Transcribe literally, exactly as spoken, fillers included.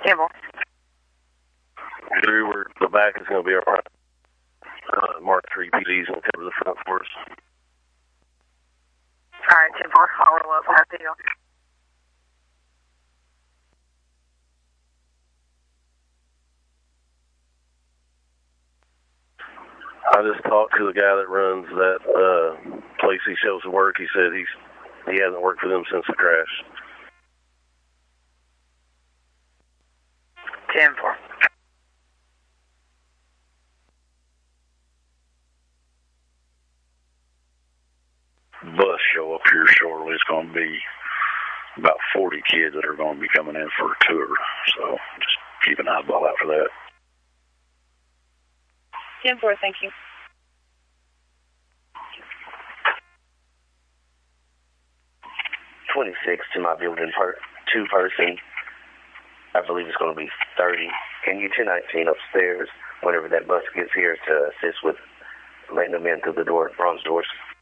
Campbell. Drew, we're, the back is going to be our uh, Mark three P Ds and cover the front for us. All right, ten four, follow up. How's the deal? I just talked to the guy that runs that uh, place he shows the work. He said he's he hasn't worked for them since the crash. ten four. Bus show up here shortly. It's going to be about forty kids that are going to be coming in for a tour. So just keep an eyeball out for that. ten four, thank you. twenty-six to my building, per two person. I believe it's going to be thirty. Can you two nineteen upstairs whenever that bus gets here to assist with letting them in through the door, bronze doors?